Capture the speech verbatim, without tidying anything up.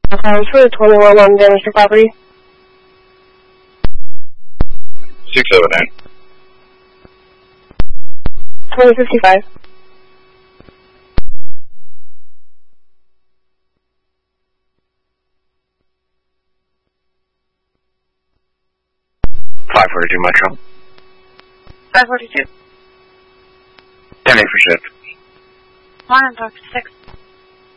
Times for the twenty-one one damage to property. six seven nine. twenty fifty-five. five forty-two Metro. five forty-two. ten eight for shift. one and talk to six.